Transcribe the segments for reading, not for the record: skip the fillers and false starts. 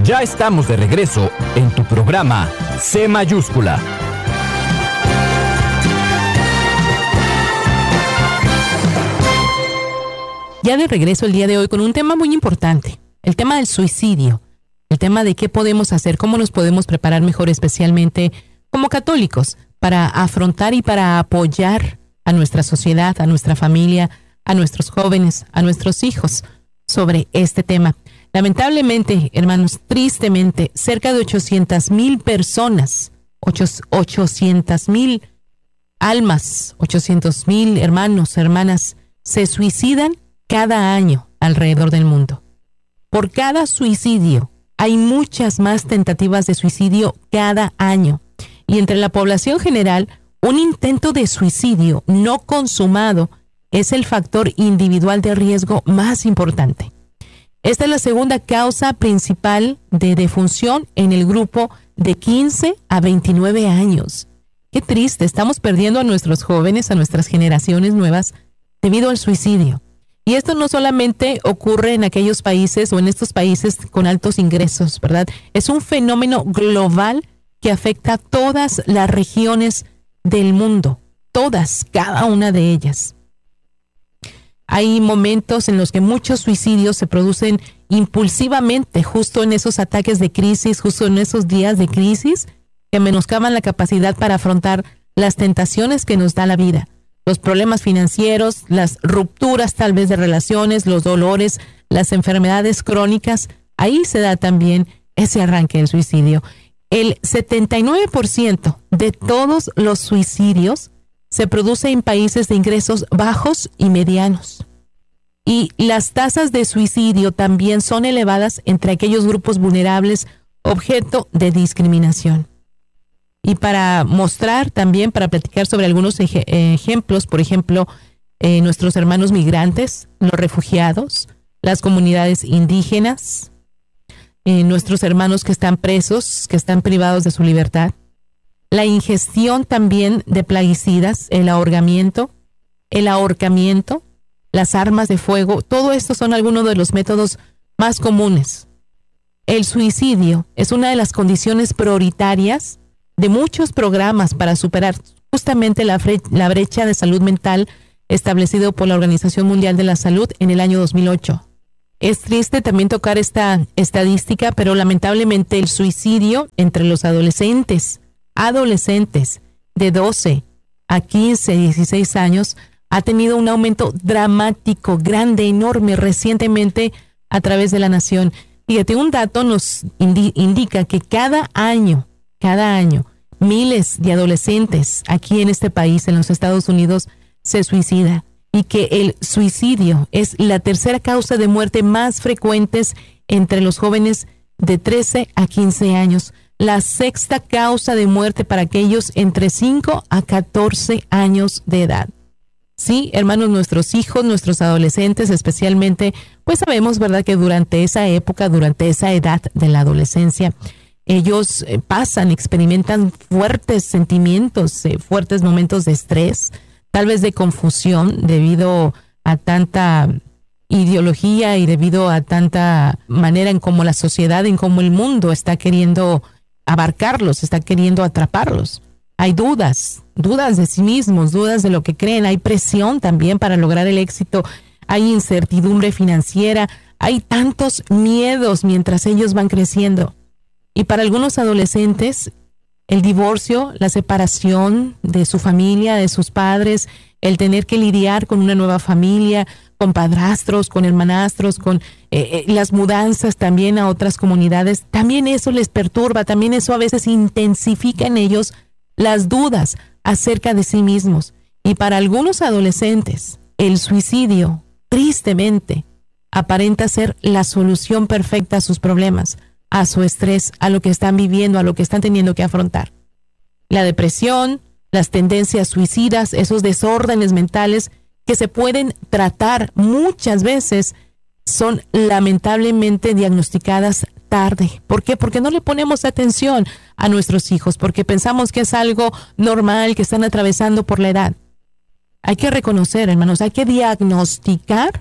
Ya estamos de regreso en tu programa C mayúscula. Ya de regreso el día de hoy con un tema muy importante, el tema del suicidio, el tema de qué podemos hacer, cómo nos podemos preparar mejor, especialmente como católicos, para afrontar y para apoyar a nuestra sociedad, a nuestra familia, a nuestros jóvenes, a nuestros hijos sobre este tema. Lamentablemente, hermanos, tristemente, cerca de 800,000 personas, 800,000 almas, 800,000 hermanos, hermanas, se suicidan cada año alrededor del mundo. Por cada suicidio, hay muchas más tentativas de suicidio cada año. Y entre la población general, un intento de suicidio no consumado es el factor individual de riesgo más importante. Esta es la segunda causa principal de defunción en el grupo de 15 a 29 años. Qué triste, estamos perdiendo a nuestros jóvenes, a nuestras generaciones nuevas, debido al suicidio. Y esto no solamente ocurre en aquellos países o en estos países con altos ingresos, ¿verdad? Es un fenómeno global que afecta a todas las regiones del mundo, todas, cada una de ellas. Hay momentos en los que muchos suicidios se producen impulsivamente, justo en esos ataques de crisis, justo en esos días de crisis, que menoscaban la capacidad para afrontar las tentaciones que nos da la vida, los problemas financieros, las rupturas tal vez de relaciones, los dolores, las enfermedades crónicas. Ahí se da también ese arranque del suicidio. El 79% de todos los suicidios se produce en países de ingresos bajos y medianos. Y las tasas de suicidio también son elevadas entre aquellos grupos vulnerables objeto de discriminación. Y para mostrar también, para platicar sobre algunos ejemplos, por ejemplo, nuestros hermanos migrantes, los refugiados, las comunidades indígenas, nuestros hermanos que están presos, que están privados de su libertad, la ingestión también de plaguicidas, el ahorcamiento, las armas de fuego, todo esto son algunos de los métodos más comunes. El suicidio es una de las condiciones prioritarias de muchos programas para superar justamente la brecha de salud mental establecido por la Organización Mundial de la Salud en el año 2008. Es triste también tocar esta estadística, pero lamentablemente el suicidio entre los adolescentes de 12 a 15, 16 años ha tenido un aumento dramático, grande, enorme, recientemente a través de la nación. Fíjate, un dato nos indica que cada año, miles de adolescentes aquí en este país, en los Estados Unidos, se suicida, y que el suicidio es la tercera causa de muerte más frecuentes entre los jóvenes de 13 a 15 años, la sexta causa de muerte para aquellos entre 5 a 14 años de edad. Sí, hermanos, nuestros hijos, nuestros adolescentes especialmente, pues sabemos, ¿verdad?, que durante esa época, durante esa edad de la adolescencia, ellos experimentan fuertes sentimientos, fuertes momentos de estrés, tal vez de confusión debido a tanta ideología y debido a tanta manera en cómo la sociedad, en cómo el mundo está queriendo abarcarlos, está queriendo atraparlos. Hay dudas de sí mismos, dudas de lo que creen, hay presión también para lograr el éxito, hay incertidumbre financiera, hay tantos miedos mientras ellos van creciendo. Y para algunos adolescentes, el divorcio, la separación de su familia, de sus padres, el tener que lidiar con una nueva familia, con padrastros, con hermanastros, con las mudanzas también a otras comunidades, también eso les perturba, también eso a veces intensifica en ellos las dudas acerca de sí mismos. Y para algunos adolescentes, el suicidio, tristemente, aparenta ser la solución perfecta a sus problemas, a su estrés, a lo que están viviendo, a lo que están teniendo que afrontar. La depresión, las tendencias suicidas, esos desórdenes mentales que se pueden tratar muchas veces, son lamentablemente diagnosticadas tarde. ¿Por qué? Porque no le ponemos atención a nuestros hijos, porque pensamos que es algo normal, que están atravesando por la edad. Hay que reconocer, hermanos, hay que diagnosticar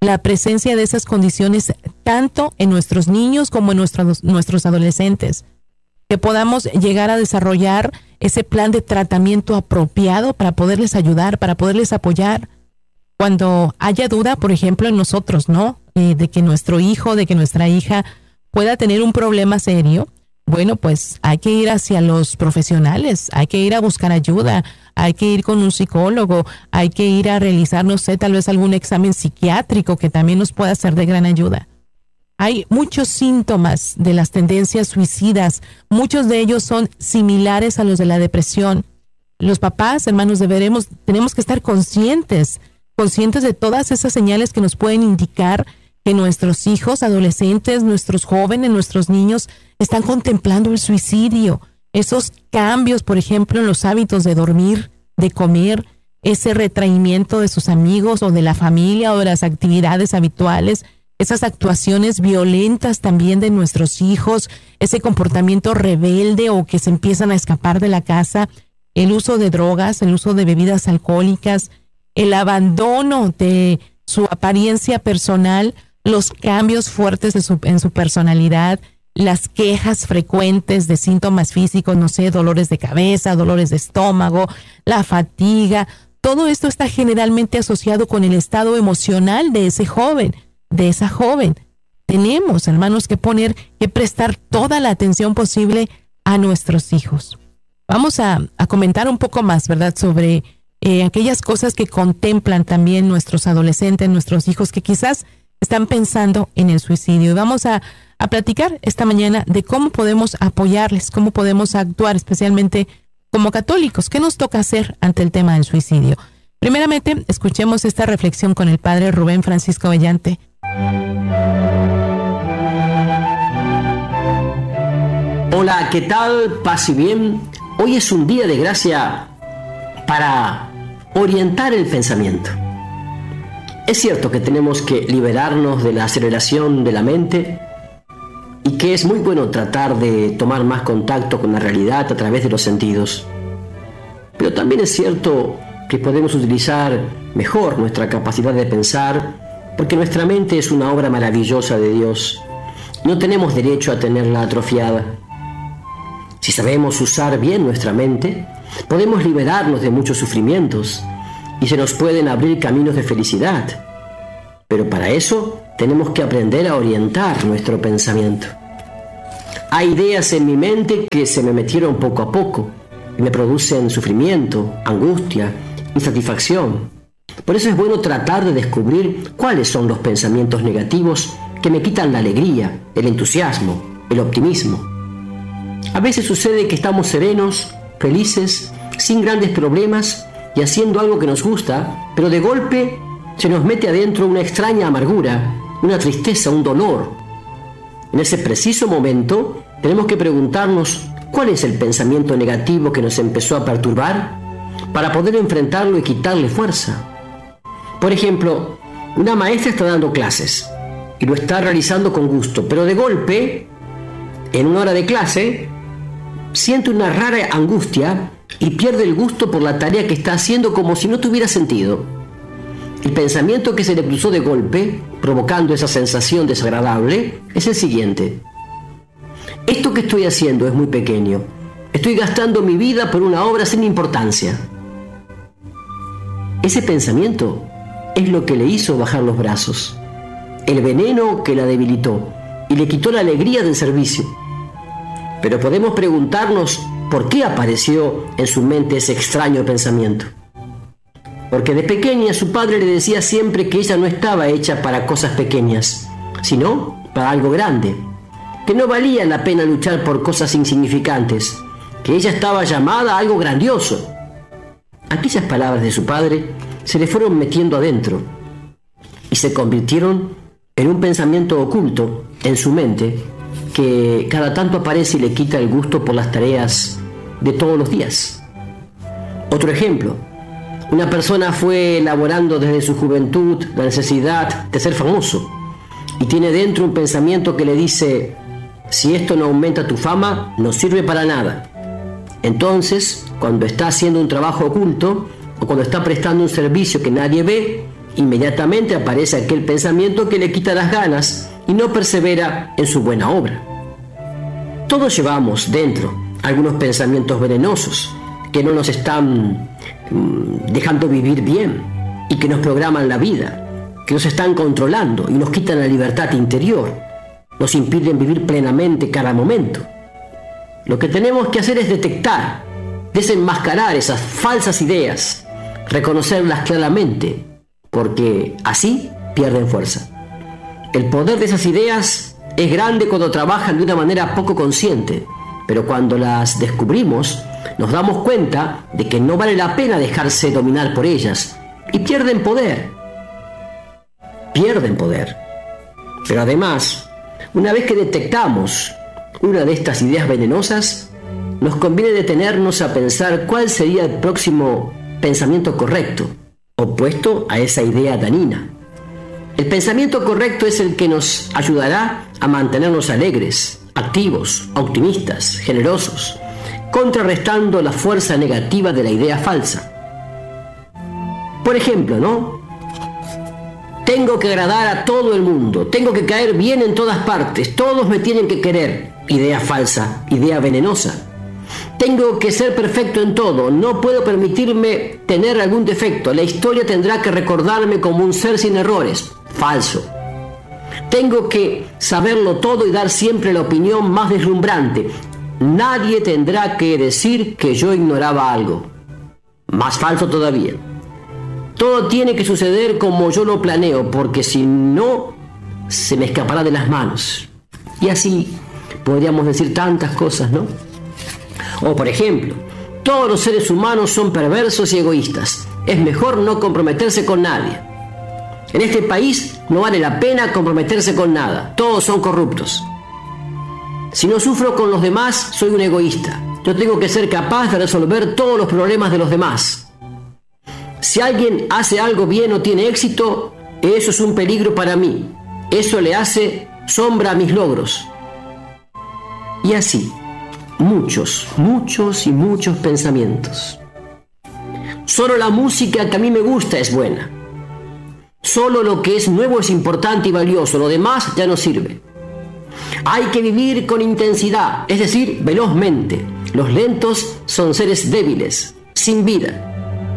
la presencia de esas condiciones tanto en nuestros niños como en nuestros adolescentes. Que podamos llegar a desarrollar ese plan de tratamiento apropiado para poderles ayudar, para poderles apoyar. Cuando haya duda, por ejemplo, en nosotros, ¿no? De que nuestro hijo, de que nuestra hija pueda tener un problema serio, bueno, pues hay que ir hacia los profesionales, hay que ir a buscar ayuda, hay que ir con un psicólogo, hay que ir a realizar, no sé, tal vez algún examen psiquiátrico que también nos pueda ser de gran ayuda. Hay muchos síntomas de las tendencias suicidas, muchos de ellos son similares a los de la depresión. Los papás, hermanos, tenemos que estar conscientes de todas esas señales que nos pueden indicar que nuestros hijos, adolescentes, nuestros jóvenes, nuestros niños están contemplando el suicidio. Esos cambios, por ejemplo, en los hábitos de dormir, de comer, ese retraimiento de sus amigos o de la familia o de las actividades habituales, esas actuaciones violentas también de nuestros hijos, ese comportamiento rebelde o que se empiezan a escapar de la casa, el uso de drogas, el uso de bebidas alcohólicas, el abandono de su apariencia personal, los cambios fuertes en su personalidad, las quejas frecuentes de síntomas físicos, no sé, dolores de cabeza, dolores de estómago, la fatiga. Todo esto está generalmente asociado con el estado emocional de ese joven, de esa joven. Tenemos, hermanos, que prestar toda la atención posible a nuestros hijos. Vamos a comentar un poco más, ¿verdad?, sobre aquellas cosas que contemplan también nuestros adolescentes, nuestros hijos que quizás están pensando en el suicidio. Y vamos a platicar esta mañana de cómo podemos apoyarles, cómo podemos actuar, especialmente como católicos. ¿Qué nos toca hacer ante el tema del suicidio? Primeramente, escuchemos esta reflexión con el padre Rubén Francisco Bellante. Hola, ¿qué tal? Paz y bien. Hoy es un día de gracia para orientar el pensamiento. Es cierto que tenemos que liberarnos de la aceleración de la mente y que es muy bueno tratar de tomar más contacto con la realidad a través de los sentidos. Pero también es cierto que podemos utilizar mejor nuestra capacidad de pensar, porque nuestra mente es una obra maravillosa de Dios. No tenemos derecho a tenerla atrofiada. Si sabemos usar bien nuestra mente, podemos liberarnos de muchos sufrimientos y se nos pueden abrir caminos de felicidad. Pero para eso tenemos que aprender a orientar nuestro pensamiento. Hay ideas en mi mente que se me metieron poco a poco y me producen sufrimiento, angustia, insatisfacción. Por eso es bueno tratar de descubrir cuáles son los pensamientos negativos que me quitan la alegría, el entusiasmo, el optimismo. A veces sucede que estamos serenos, felices, sin grandes problemas y haciendo algo que nos gusta, pero de golpe se nos mete adentro una extraña amargura, una tristeza, un dolor. En ese preciso momento tenemos que preguntarnos cuál es el pensamiento negativo que nos empezó a perturbar para poder enfrentarlo y quitarle fuerza. Por ejemplo, una maestra está dando clases y lo está realizando con gusto, pero de golpe, en una hora de clase, siente una rara angustia y pierde el gusto por la tarea que está haciendo como si no tuviera sentido. El pensamiento que se le cruzó de golpe, provocando esa sensación desagradable, es el siguiente: esto que estoy haciendo es muy pequeño. Estoy gastando mi vida por una obra sin importancia. Ese pensamiento es lo que le hizo bajar los brazos, el veneno que la debilitó y le quitó la alegría del servicio. Pero podemos preguntarnos por qué apareció en su mente ese extraño pensamiento. Porque de pequeña su padre le decía siempre que ella no estaba hecha para cosas pequeñas, sino para algo grande, que no valía la pena luchar por cosas insignificantes, que ella estaba llamada a algo grandioso. Aquellas palabras de su padre se le fueron metiendo adentro y se convirtieron en un pensamiento oculto en su mente que cada tanto aparece y le quita el gusto por las tareas de todos los días. Otro ejemplo: una persona fue elaborando desde su juventud la necesidad de ser famoso y tiene dentro un pensamiento que le dice: si esto no aumenta tu fama, no sirve para nada. Entonces, cuando está haciendo un trabajo oculto o cuando está prestando un servicio que nadie ve, inmediatamente aparece aquel pensamiento que le quita las ganas y no persevera en su buena obra. Todos llevamos dentro algunos pensamientos venenosos que no nos están dejando vivir bien y que nos programan la vida, que nos están controlando y nos quitan la libertad interior, nos impiden vivir plenamente cada momento. Lo que tenemos que hacer es detectar, desenmascarar esas falsas ideas, reconocerlas claramente, porque así pierden fuerza. El poder de esas ideas es grande cuando trabajan de una manera poco consciente, pero cuando las descubrimos, nos damos cuenta de que no vale la pena dejarse dominar por ellas y pierden poder. Pierden poder. Pero además, una vez que detectamos una de estas ideas venenosas, nos conviene detenernos a pensar cuál sería el próximo pensamiento correcto, opuesto a esa idea dañina. El pensamiento correcto es el que nos ayudará a mantenernos alegres, activos, optimistas, generosos, contrarrestando la fuerza negativa de la idea falsa. Por ejemplo, ¿no? Tengo que agradar a todo el mundo, tengo que caer bien en todas partes, todos me tienen que querer. Idea falsa, idea venenosa. Tengo que ser perfecto en todo, no puedo permitirme tener algún defecto, la historia tendrá que recordarme como un ser sin errores. Falso. Tengo que saberlo todo y dar siempre la opinión más deslumbrante. Nadie tendrá que decir que yo ignoraba algo. Más falso todavía. Todo tiene que suceder como yo lo planeo, porque si no, se me escapará de las manos. Y así podríamos decir tantas cosas, ¿no? O por ejemplo, todos los seres humanos son perversos y egoístas. Es mejor no comprometerse con nadie. En este país no vale la pena comprometerse con nada. Todos son corruptos. Si no sufro con los demás, soy un egoísta. Yo tengo que ser capaz de resolver todos los problemas de los demás. Si alguien hace algo bien o tiene éxito, eso es un peligro para mí. Eso le hace sombra a mis logros. Y así, muchos pensamientos. Solo la música que a mí me gusta es buena. Solo lo que es nuevo es importante y valioso, lo demás ya no sirve. Hay que vivir con intensidad, es decir, velozmente. Los lentos son seres débiles, sin vida.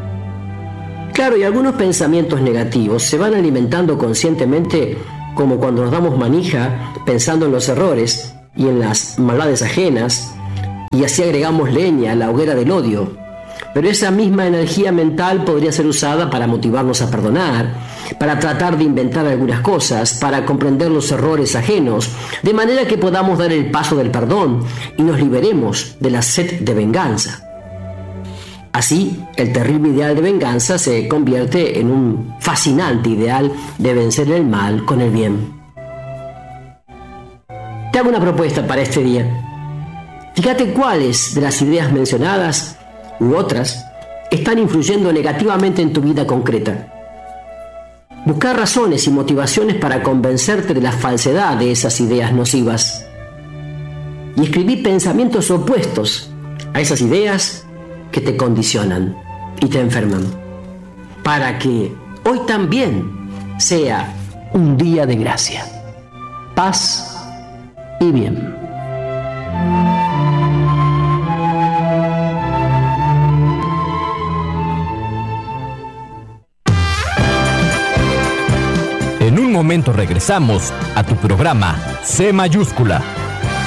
Claro, y algunos pensamientos negativos se van alimentando conscientemente, como cuando nos damos manija pensando en los errores y en las maldades ajenas, y así agregamos leña a la hoguera del odio. Pero esa misma energía mental podría ser usada para motivarnos a perdonar, para tratar de inventar algunas cosas, para comprender los errores ajenos, de manera que podamos dar el paso del perdón y nos liberemos de la sed de venganza. Así, el terrible ideal de venganza se convierte en un fascinante ideal de vencer el mal con el bien. Te hago una propuesta para este día. Fíjate cuáles de las ideas mencionadas u otras están influyendo negativamente en tu vida concreta. Buscar razones y motivaciones para convencerte de la falsedad de esas ideas nocivas. Y escribí pensamientos opuestos a esas ideas que te condicionan y te enferman. Para que hoy también sea un día de gracia, paz y bien. En un momento regresamos a tu programa C mayúscula.